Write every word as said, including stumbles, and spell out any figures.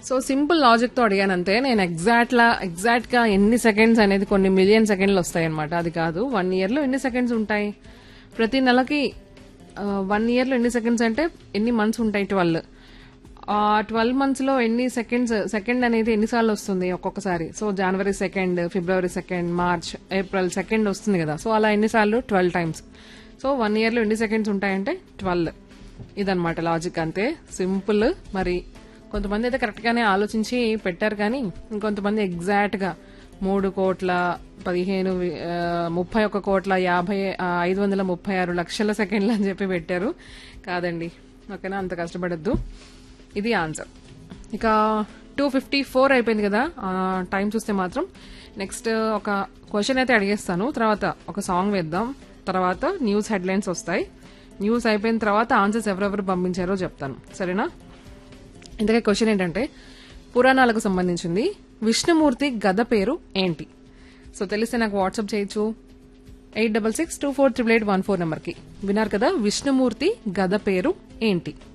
So simple logic తో అడిగానంతే. నేను exact లా exact గా ఎన్ని సెకండ్స్ అనేది కొన్ని మిలియన్ సెకండ్లు వస్తాయి అనమాట. అది కాదు, వన్ ఇయర్ లో ఎన్ని సెకండ్స్ ఉంటాయి, ప్రతి నెలకి వన్ ఇయర్ లో ఎన్ని సెకండ్స్ అంటే ఎన్ని మంత్స్ ఉంటాయి, ట్వెల్వ్. ఆ ట్వెల్వ్ మంత్స్ లో ఎన్ని సెకండ్స్, సెకండ్ అనేది ఎన్నిసార్లు వస్తుంది ఒక్కొక్కసారి. సో జనవరి second, February second, March, April second వస్తుంది కదా. సో అలా ఎన్నిసార్లు, twelve times. So one year లో ఎన్ని సెకండ్స్ ఉంటాయంటే ట్వెల్వ్. ఇదనమాట లాజిక్, అంతే సింపుల్. మరి కొంతమంది అయితే కరెక్ట్ గానే ఆలోచించి పెట్టారు, కానీ ఇంకొంతమంది ఎగ్జాక్ట్ గా మూడు కోట్ల పదిహేను ముప్పై ఒక్క కోట్ల యాభై ఐదు వందల ముప్పై ఆరు లక్షల సెకండ్లు అని చెప్పి పెట్టారు. కాదండి, ఓకేనా, అంత కష్టపడద్దు. ఇది ఆన్సర్. ఇక టూ ఫిఫ్టీ ఫోర్ అయిపోయింది కదా టైం చూస్తే మాత్రం. నెక్స్ట్ ఒక క్వశ్చన్ అయితే అడిగేస్తాను, తర్వాత ఒక సాంగ్ వేద్దాం, తర్వాత న్యూస్ హెడ్లైన్స్ వస్తాయి. న్యూస్ అయిపోయిన తర్వాత ఆన్సర్స్ ఎవరెవరు పంపించారో చెప్తాను, సరేనా. ఇంతకే క్వశ్చన్ ఏంటంటే, పురాణాలకు సంబంధించింది. విష్ణుమూర్తి గద పేరు ఏంటి? సో తెలిస్తే నాకు వాట్సాప్ చేయొచ్చు, eight double six two four triple eight one four number కి. విన్నారు కదా, విష్ణుమూర్తి గద పేరు ఏంటి?